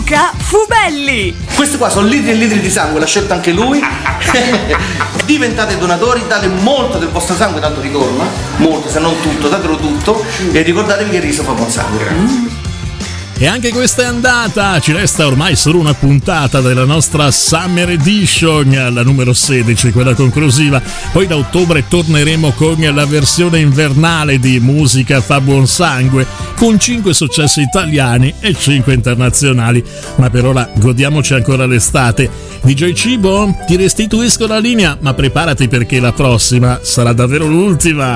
Luca Fubelli. Questi qua sono litri e litri di sangue, l'ha scelto anche lui. Diventate donatori, date molto del vostro sangue, tanto ritorna, molto, se non tutto, datelo tutto e ricordatevi che il riso fa buon sangue. E anche questa è andata, ci resta ormai solo una puntata della nostra Summer Edition, la numero 16, quella conclusiva. Poi da ottobre torneremo con la versione invernale di Musica fa buon sangue, con 5 successi italiani e 5 internazionali. Ma per ora godiamoci ancora l'estate. DJ Cibo, ti restituisco la linea, ma preparati perché la prossima sarà davvero l'ultima.